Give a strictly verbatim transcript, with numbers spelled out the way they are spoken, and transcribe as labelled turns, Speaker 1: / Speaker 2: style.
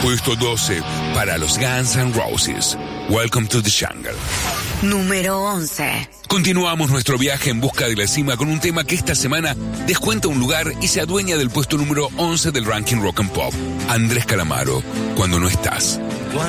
Speaker 1: Puesto doce para los Guns N' Roses. Welcome to the Jungle.
Speaker 2: Número once.
Speaker 1: Continuamos nuestro viaje en busca de la cima con un tema que esta semana descuenta un lugar y se adueña del puesto número once del ranking Rock and Pop. Andrés Calamaro, Cuando no estás.